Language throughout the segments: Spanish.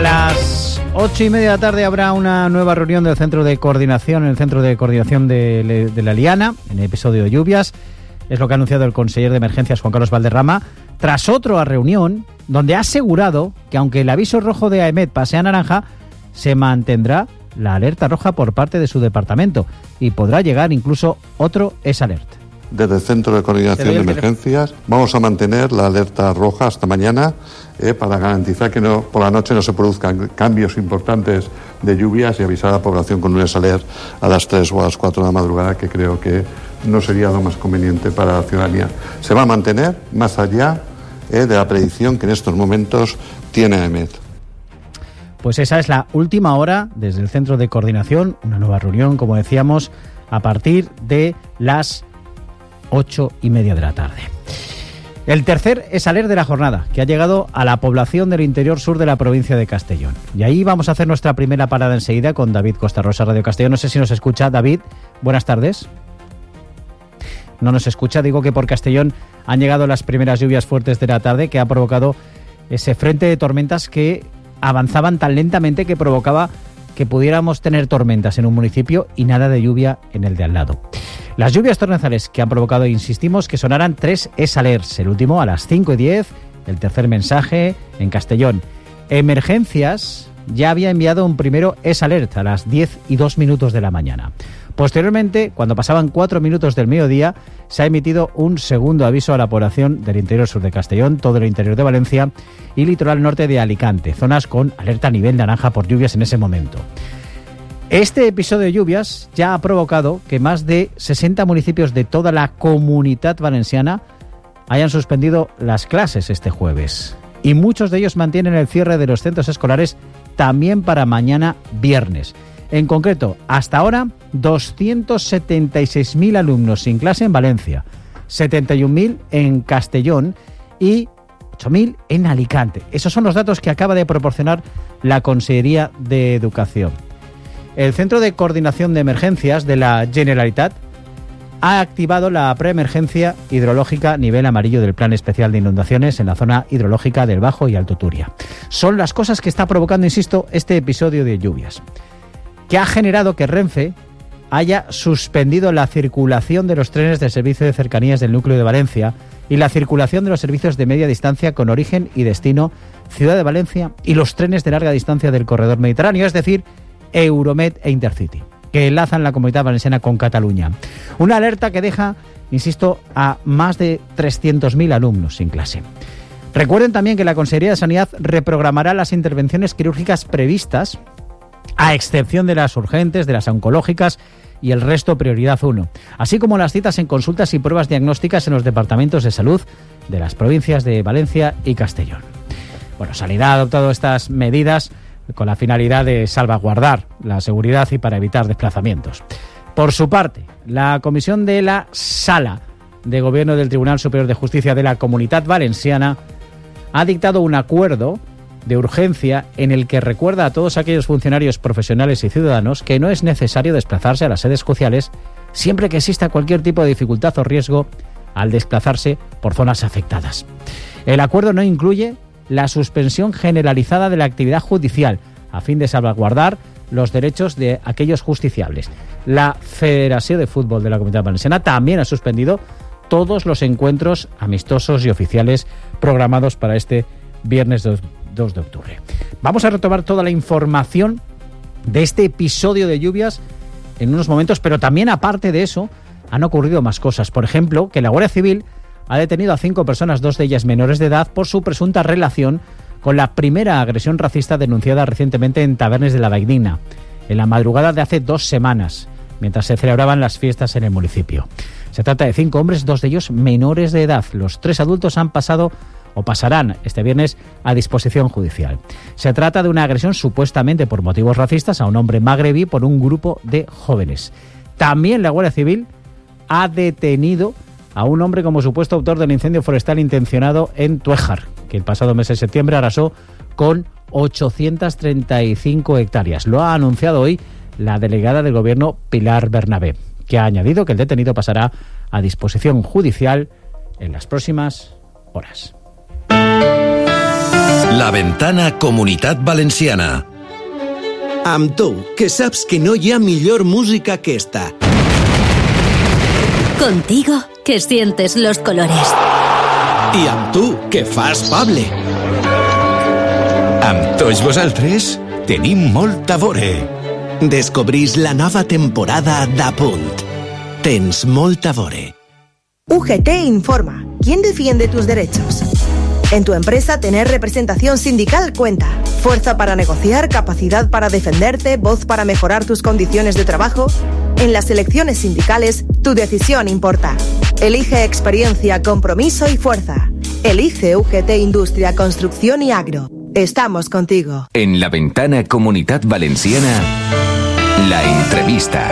las 8:30 de la tarde habrá una nueva reunión del Centro de Coordinación, en el Centro de Coordinación de la Liana, en el episodio de lluvias. Es lo que ha anunciado el conseller de Emergencias, Juan Carlos Valderrama, tras otra reunión donde ha asegurado que aunque el aviso rojo de AEMET pase a naranja, se mantendrá la alerta roja por parte de su departamento y podrá llegar incluso otro ESALERT. Desde el Centro de Coordinación de Emergencias vamos a mantener la alerta roja hasta mañana para garantizar que por la noche no se produzcan cambios importantes de lluvias y avisar a la población con un ESALERT a las 3 o a las 4 de la madrugada, que creo que no sería lo más conveniente para la ciudadanía. Se va a mantener más allá de la predicción que en estos momentos tiene AEMET. Pues esa es la última hora desde el Centro de Coordinación, una nueva reunión, como decíamos, a partir de las 8:30 de la tarde. El tercer ESALERT de la jornada, que ha llegado a la población del interior sur de la provincia de Castellón. Y ahí vamos a hacer nuestra primera parada enseguida con David Costa-Rosa, Radio Castellón. No sé si nos escucha. David, buenas tardes. No nos escucha. Digo que por Castellón han llegado las primeras lluvias fuertes de la tarde, que ha provocado ese frente de tormentas que avanzaban tan lentamente que provocaba que pudiéramos tener tormentas en un municipio y nada de lluvia en el de al lado. Las lluvias torrenciales que han provocado, insistimos, que sonaran 3 ESALERTs, el último a las 5:10, el tercer mensaje en Castellón. Emergencias ya había enviado un primero ESALERT a las 10:02 de la mañana. Posteriormente, cuando pasaban 4 minutos del mediodía, se ha emitido un segundo aviso a la población del interior sur de Castellón, todo el interior de Valencia y litoral norte de Alicante, zonas con alerta a nivel naranja por lluvias en ese momento. Este episodio de lluvias ya ha provocado que más de 60 municipios de toda la Comunidad Valenciana hayan suspendido las clases este jueves. Y muchos de ellos mantienen el cierre de los centros escolares también para mañana viernes. En concreto, hasta ahora, 276.000 alumnos sin clase en Valencia, 71.000 en Castellón y 8.000 en Alicante. Esos son los datos que acaba de proporcionar la Consellería de Educación. El Centro de Coordinación de Emergencias de la Generalitat ha activado la preemergencia hidrológica nivel amarillo del Plan Especial de Inundaciones en la zona hidrológica del Bajo y Alto Turia. Son las cosas que está provocando, insisto, este episodio de lluvias, que ha generado que Renfe haya suspendido la circulación de los trenes del servicio de cercanías del núcleo de Valencia y la circulación de los servicios de media distancia con origen y destino Ciudad de Valencia y los trenes de larga distancia del corredor mediterráneo, es decir, Euromed e Intercity, que enlazan la Comunidad Valenciana con Cataluña. Una alerta que deja, insisto, a más de 300.000 alumnos sin clase. Recuerden también que la Consejería de Sanidad reprogramará las intervenciones quirúrgicas previstas, a excepción de las urgentes, de las oncológicas y el resto prioridad 1, así como las citas en consultas y pruebas diagnósticas en los departamentos de salud de las provincias de Valencia y Castellón. Bueno, Sanidad ha adoptado estas medidas con la finalidad de salvaguardar la seguridad y para evitar desplazamientos. Por su parte, la comisión de la Sala de Gobierno del Tribunal Superior de Justicia de la Comunidad Valenciana ha dictado un acuerdo de urgencia en el que recuerda a todos aquellos funcionarios profesionales y ciudadanos que no es necesario desplazarse a las sedes judiciales siempre que exista cualquier tipo de dificultad o riesgo al desplazarse por zonas afectadas. El acuerdo no incluye la suspensión generalizada de la actividad judicial a fin de salvaguardar los derechos de aquellos justiciables. La Federación de Fútbol de la Comunidad Valenciana también ha suspendido todos los encuentros amistosos y oficiales programados para este viernes 2 de octubre. Vamos a retomar toda la información de este episodio de lluvias en unos momentos, pero también aparte de eso han ocurrido más cosas. Por ejemplo, que la Guardia Civil ha detenido a 5 personas, 2 de ellas menores de edad, por su presunta relación con la primera agresión racista denunciada recientemente en Tavernes de la Valldigna, en la madrugada de hace 2 semanas, mientras se celebraban las fiestas en el municipio. Se trata de 5 hombres, 2 de ellos menores de edad. Los 3 adultos han pasado o pasarán este viernes a disposición judicial. Se trata de una agresión supuestamente por motivos racistas a un hombre magrebí por un grupo de jóvenes. También la Guardia Civil ha detenido a un hombre como supuesto autor del incendio forestal intencionado en Tuéjar, que el pasado mes de septiembre arrasó con 835 hectáreas. Lo ha anunciado hoy la delegada del Gobierno, Pilar Bernabé, que ha añadido que el detenido pasará a disposición judicial en las próximas horas. La Ventana Comunitat Valenciana. Amb tu, que saps que no hi ha millor música que esta. Contigo, que sientes los colores. I amb tu, que fas Pable. Amb tots vosaltres tenim molt a veure. Descobrís la nova temporada d'Apunt. Tens molt a veure. UGT informa. ¿Quién defiende tus derechos? En tu empresa, tener representación sindical cuenta. Fuerza para negociar, capacidad para defenderte, voz para mejorar tus condiciones de trabajo. En las elecciones sindicales, tu decisión importa. Elige experiencia, compromiso y fuerza. Elige UGT Industria, Construcción y Agro. Estamos contigo. En La Ventana Comunitat Valenciana, la entrevista.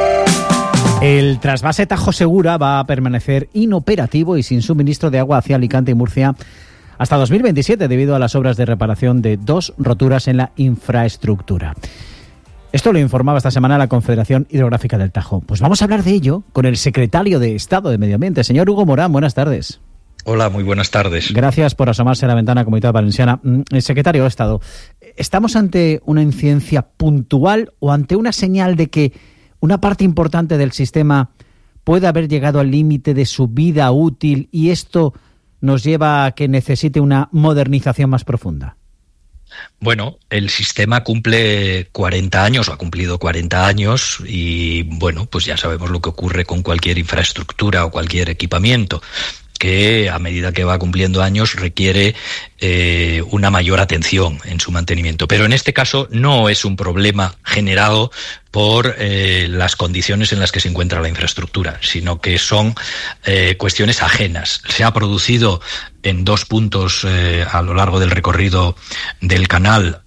El trasvase Tajo Segura va a permanecer inoperativo y sin suministro de agua hacia Alicante y Murcia hasta 2027 debido a las obras de reparación de 2 roturas en la infraestructura. Esto lo informaba esta semana la Confederación Hidrográfica del Tajo. Pues vamos a hablar de ello con el secretario de Estado de Medio Ambiente, señor Hugo Morán. Buenas tardes. Hola, muy buenas tardes. Gracias por asomarse a la ventana Comunidad Valenciana. El secretario de Estado, ¿estamos ante una incidencia puntual o ante una señal de que una parte importante del sistema puede haber llegado al límite de su vida útil y esto nos lleva a que necesite una modernización más profunda? Bueno, el sistema cumple 40 años, o ha cumplido 40 años, y bueno, pues ya sabemos lo que ocurre con cualquier infraestructura o cualquier equipamiento, que a medida que va cumpliendo años requiere una mayor atención en su mantenimiento. Pero en este caso no es un problema generado por las condiciones en las que se encuentra la infraestructura, sino que son cuestiones ajenas. Se ha producido en 2 puntos a lo largo del recorrido del canal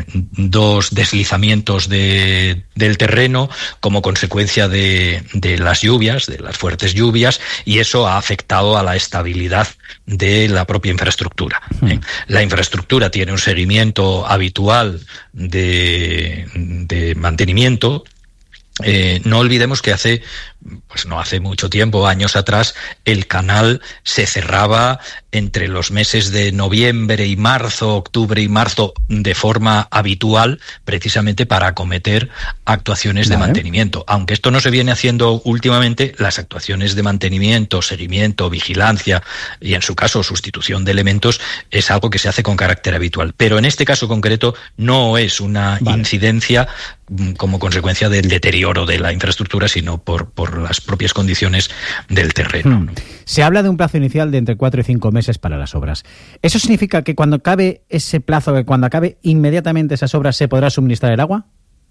2 deslizamientos del terreno como consecuencia de las lluvias, de las fuertes lluvias, y eso ha afectado a la estabilidad de la propia infraestructura. La infraestructura tiene un seguimiento habitual de mantenimiento. No olvidemos que no hace mucho tiempo, años atrás, el canal se cerraba entre los meses de noviembre y marzo, octubre y marzo, de forma habitual, precisamente para acometer actuaciones de mantenimiento. Aunque esto no se viene haciendo últimamente, las actuaciones de mantenimiento, seguimiento, vigilancia y, en su caso, sustitución de elementos es algo que se hace con carácter habitual. Pero en este caso concreto no es una incidencia como consecuencia del deterioro de la infraestructura, sino por las propias condiciones del terreno. Se habla de un plazo inicial de entre 4 y 5 meses para las obras. ¿Eso significa que cuando acabe ese plazo, que cuando acabe inmediatamente esas obras, se podrá suministrar el agua?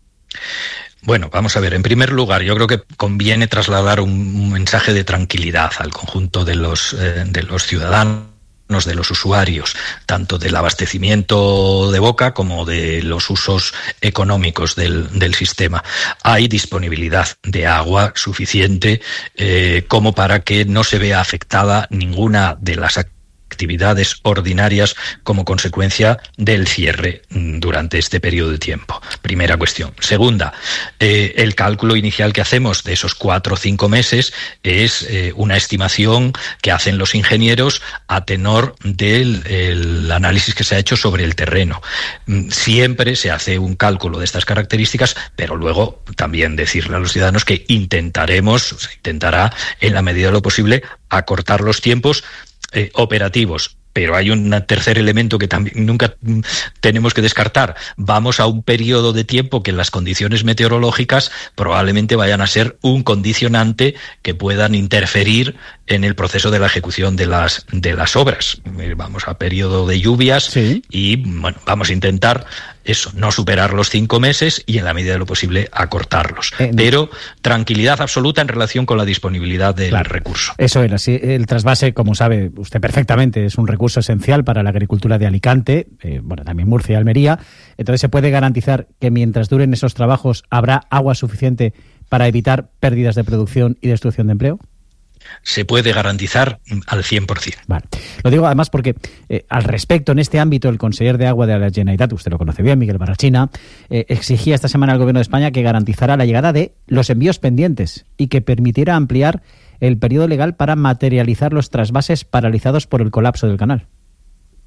Bueno, vamos a ver. En primer lugar, yo creo que conviene trasladar un mensaje de tranquilidad al conjunto de los ciudadanos, de los usuarios, tanto del abastecimiento de boca como de los usos económicos del sistema. Hay disponibilidad de agua suficiente como para que no se vea afectada ninguna de las actividades ordinarias como consecuencia del cierre durante este periodo de tiempo. Primera cuestión. Segunda, el cálculo inicial que hacemos de esos 4 o 5 meses es una estimación que hacen los ingenieros a tenor del análisis que se ha hecho sobre el terreno. Siempre se hace un cálculo de estas características, pero luego también decirle a los ciudadanos que se intentará en la medida de lo posible acortar los tiempos operativos. Pero hay un tercer elemento que también nunca tenemos que descartar. Vamos a un periodo de tiempo que las condiciones meteorológicas probablemente vayan a ser un condicionante que puedan interferir en el proceso de la ejecución de las obras. Vamos a periodo de lluvias y bueno, vamos a intentar eso, no superar los 5 meses y en la medida de lo posible acortarlos. Pero tranquilidad absoluta en relación con la disponibilidad del recurso. Eso era, sí, el trasvase, como sabe usted perfectamente, es un recurso esencial para la agricultura de Alicante, también Murcia y Almería. Entonces, ¿se puede garantizar que mientras duren esos trabajos habrá agua suficiente para evitar pérdidas de producción y destrucción de empleo? Se puede garantizar al 100%. Vale. Lo digo además porque al respecto, en este ámbito, el conseller de Agua de la Generalitat, usted lo conoce bien, Miguel Barrachina, exigía esta semana al Gobierno de España que garantizara la llegada de los envíos pendientes y que permitiera ampliar el periodo legal para materializar los trasvases paralizados por el colapso del canal.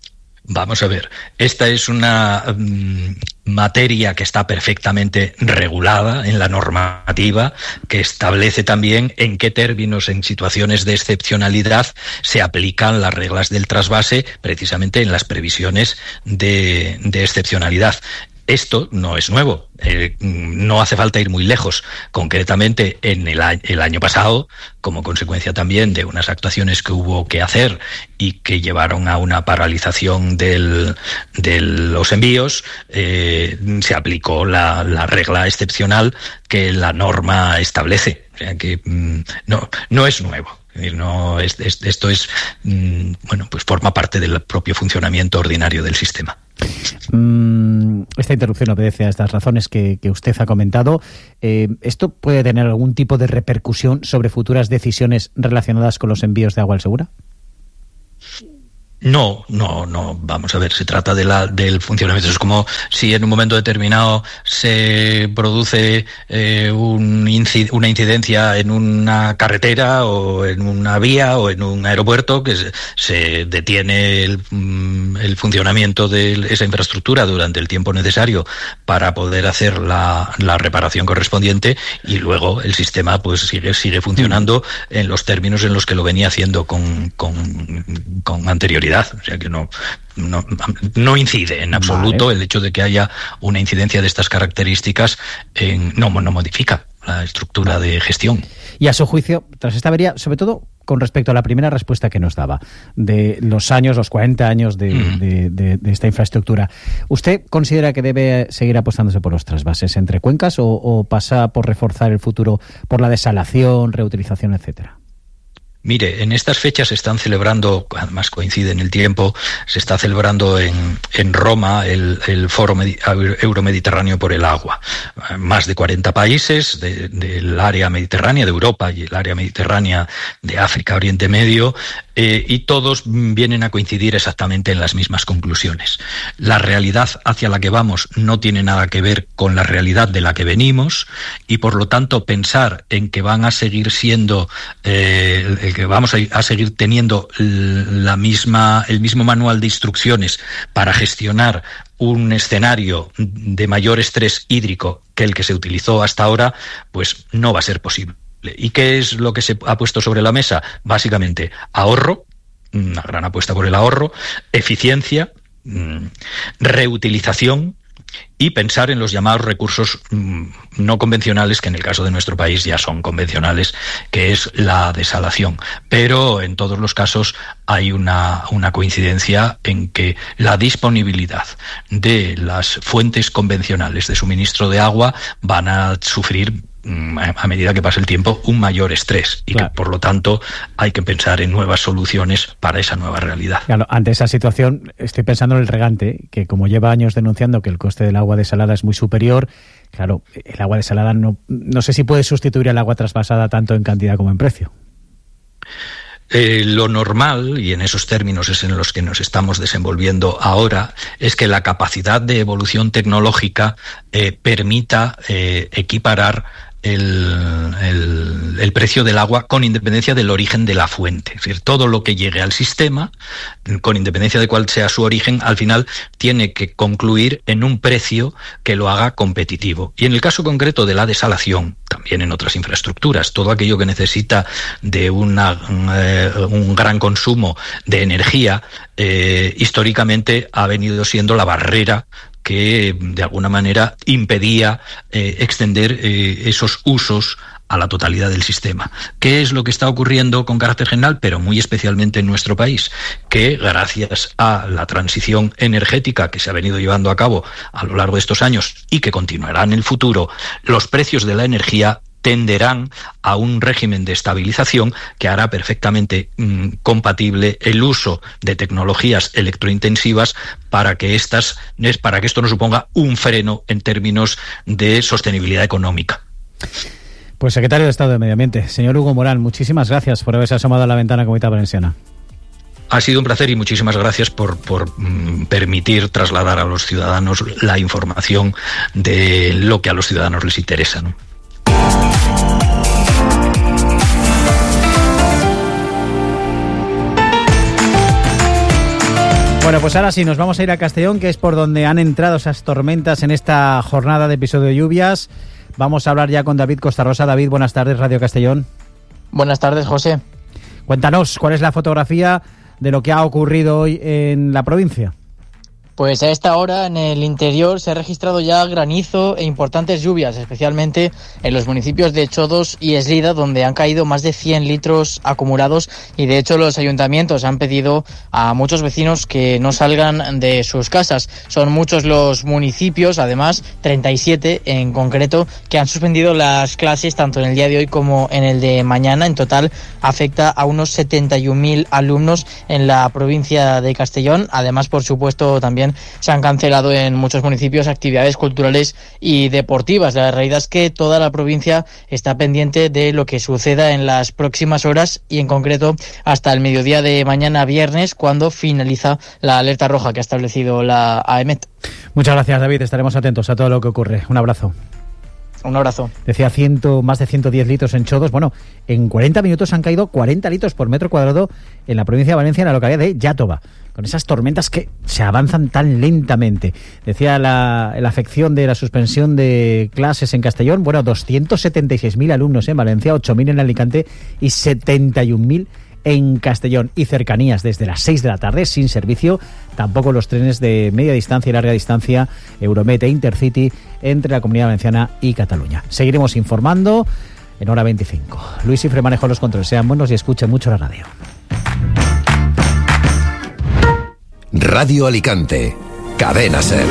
Vamos a ver, esta es una materia que está perfectamente regulada en la normativa, que establece también en qué términos, en situaciones de excepcionalidad, se aplican las reglas del trasvase, precisamente en las previsiones de excepcionalidad. Esto no es nuevo, no hace falta ir muy lejos. Concretamente, en el año pasado, como consecuencia también de unas actuaciones que hubo que hacer y que llevaron a una paralización de los envíos, se aplicó la regla excepcional que la norma establece. O sea que no es nuevo. No, esto es, bueno, pues forma parte del propio funcionamiento ordinario del sistema. Esta interrupción obedece a estas razones que usted ha comentado. ¿Esto puede tener algún tipo de repercusión sobre futuras decisiones relacionadas con los envíos de agua al Segura? No. Vamos a ver, se trata del funcionamiento. Es como si en un momento determinado se produce una incidencia en una carretera o en una vía o en un aeropuerto, que se detiene el funcionamiento de esa infraestructura durante el tiempo necesario para poder hacer la reparación correspondiente, y luego el sistema pues sigue funcionando en los términos en los que lo venía haciendo con anterioridad. O sea que no incide en absoluto. Vale. El hecho de que haya una incidencia de estas características no modifica la estructura de gestión. Y a su juicio, tras esta avería, sobre todo con respecto a la primera respuesta que nos daba, de los 40 años de esta infraestructura, ¿usted considera que debe seguir apostándose por los trasvases entre cuencas o pasa por reforzar el futuro por la desalación, reutilización, etcétera? Mire, en estas fechas se están celebrando, además coincide en el tiempo, se está celebrando en Roma el Foro Euromediterráneo por el Agua. Más de 40 países del área mediterránea de Europa y el área mediterránea de África, Oriente Medio, y todos vienen a coincidir exactamente en las mismas conclusiones. La realidad hacia la que vamos no tiene nada que ver con la realidad de la que venimos, y por lo tanto pensar en que van a seguir siendo que vamos a seguir teniendo el mismo manual de instrucciones para gestionar un escenario de mayor estrés hídrico que el que se utilizó hasta ahora, pues no va a ser posible. ¿Y qué es lo que se ha puesto sobre la mesa? Básicamente, ahorro, una gran apuesta por el ahorro, eficiencia, reutilización y pensar en los llamados recursos no convencionales, que en el caso de nuestro país ya son convencionales, que es la desalación. Pero en todos los casos hay una coincidencia en que la disponibilidad de las fuentes convencionales de suministro de agua van a sufrir, a medida que pasa el tiempo, un mayor estrés, y claro, que por lo tanto hay que pensar en nuevas soluciones para esa nueva realidad. Claro, ante esa situación estoy pensando en el regante, que como lleva años denunciando que el coste del agua desalada es muy superior, claro, el agua desalada no sé si puede sustituir al agua trasvasada tanto en cantidad como en precio. Lo normal, y en esos términos es en los que nos estamos desenvolviendo ahora, es que la capacidad de evolución tecnológica permita equiparar el precio del agua con independencia del origen de la fuente. Es decir, todo lo que llegue al sistema, con independencia de cuál sea su origen, al final tiene que concluir en un precio que lo haga competitivo. Y en el caso concreto de la desalación, también en otras infraestructuras, todo aquello que necesita de un gran consumo de energía, históricamente ha venido siendo la barrera que de alguna manera impedía extender esos usos a la totalidad del sistema. ¿Qué es lo que está ocurriendo con carácter general, pero muy especialmente en nuestro país? Que gracias a la transición energética que se ha venido llevando a cabo a lo largo de estos años y que continuará en el futuro, los precios de la energía tenderán a un régimen de estabilización que hará perfectamente compatible el uso de tecnologías electrointensivas para que esto no suponga un freno en términos de sostenibilidad económica. Pues secretario de Estado de Medio Ambiente, señor Hugo Morán, muchísimas gracias por haberse asomado a la ventana Comunidad Valenciana. Ha sido un placer y muchísimas gracias por permitir trasladar a los ciudadanos la información de lo que a los ciudadanos les interesa, ¿no? Bueno, pues ahora sí, nos vamos a ir a Castellón, que es por donde han entrado esas tormentas en esta jornada de episodio de lluvias. Vamos a hablar ya con David Costarrosa. David, buenas tardes, Radio Castellón. Buenas tardes, José. Cuéntanos, ¿cuál es la fotografía de lo que ha ocurrido hoy en la provincia? Pues a esta hora en el interior se ha registrado ya granizo e importantes lluvias, especialmente en los municipios de Chodos y Eslida, donde han caído más de 100 litros acumulados, y de hecho los ayuntamientos han pedido a muchos vecinos que no salgan de sus casas. Son muchos los municipios, además 37 en concreto, que han suspendido las clases tanto en el día de hoy como en el de mañana. En total afecta a unos 71.000 alumnos en la provincia de Castellón. Además, por supuesto, también se han cancelado en muchos municipios actividades culturales y deportivas. La realidad es que toda la provincia está pendiente de lo que suceda en las próximas horas y en concreto hasta el mediodía de mañana viernes, cuando finaliza la alerta roja que ha establecido la AEMET. Muchas gracias, David. Estaremos atentos a todo lo que ocurre. Un abrazo. Un abrazo. Decía más de 110 litros en Chodos. Bueno, en 40 minutos han caído 40 litros por metro cuadrado en la provincia de Valencia, en la localidad de Iàtova, con esas tormentas que se avanzan tan lentamente. Decía la afección de la suspensión de clases en Castellón. Bueno, 276.000 alumnos en Valencia, 8.000 en Alicante y 71.000 en Castellón. Y cercanías desde las 6 de la tarde sin servicio, tampoco los trenes de media distancia y larga distancia Euromet e Intercity entre la Comunidad Valenciana y Cataluña. Seguiremos informando en hora 25. Luis Ifre manejó los controles. Sean buenos y escuchen mucho la radio. Radio Alicante, Cadena SER.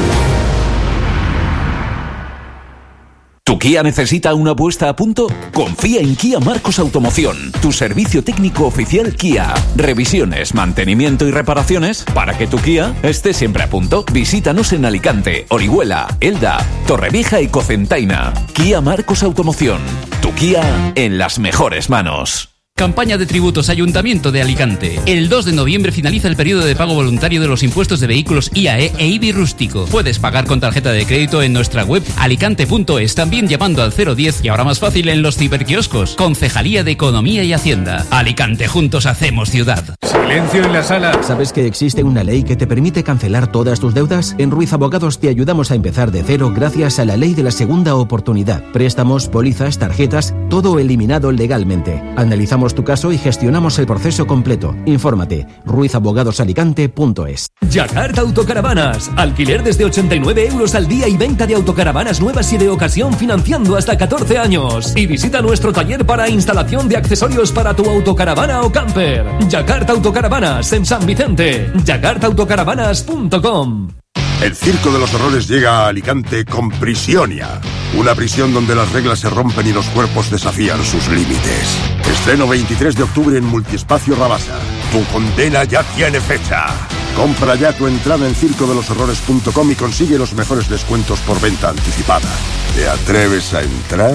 ¿Tu Kia necesita una puesta a punto? Confía en Kia Marcos Automoción, tu servicio técnico oficial Kia. Revisiones, mantenimiento y reparaciones para que tu Kia esté siempre a punto. Visítanos en Alicante, Orihuela, Elda, Torrevieja y Cocentaina. Kia Marcos Automoción, tu Kia en las mejores manos. Campaña de tributos Ayuntamiento de Alicante. El 2 de noviembre finaliza el periodo de pago voluntario de los impuestos de vehículos IAE e IBI rústico. Puedes pagar con tarjeta de crédito en nuestra web alicante.es, también llamando al 010 y ahora más fácil en los ciberquioscos. Concejalía de Economía y Hacienda. Alicante, juntos hacemos ciudad. Silencio en la sala. ¿Sabes que existe una ley que te permite cancelar todas tus deudas? En Ruiz Abogados te ayudamos a empezar de cero gracias a la ley de la segunda oportunidad. Préstamos, pólizas, tarjetas, todo eliminado legalmente. Analizamos tu caso y gestionamos el proceso completo. Infórmate, ruizabogadosalicante.es. Yakarta Autocaravanas. Alquiler desde 89 euros al día y venta de autocaravanas nuevas y de ocasión financiando hasta 14 años. Y visita nuestro taller para instalación de accesorios para tu autocaravana o camper. Yakarta Autocaravanas en San Vicente. yakartaautocaravanas.com. El Circo de los Horrores llega a Alicante con Prisionia. Una prisión donde las reglas se rompen y los cuerpos desafían sus límites. Estreno 23 de octubre en Multiespacio Rabasa. Tu condena ya tiene fecha. Compra ya tu entrada en circodeloshorrores.com y consigue los mejores descuentos por venta anticipada. ¿Te atreves a entrar?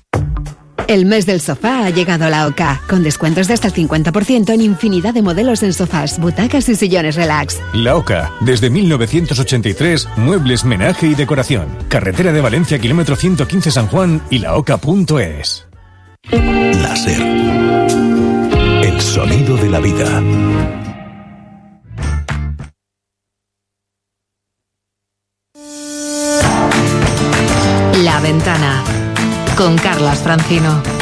El mes del sofá ha llegado a la OCA, con descuentos de hasta el 50% en infinidad de modelos en sofás, butacas y sillones relax. La OCA, desde 1983, muebles, menaje y decoración. Carretera de Valencia, kilómetro 115 San Juan y laoca.es. La SER. El sonido de la vida. La Ventana, con Carlas Francino.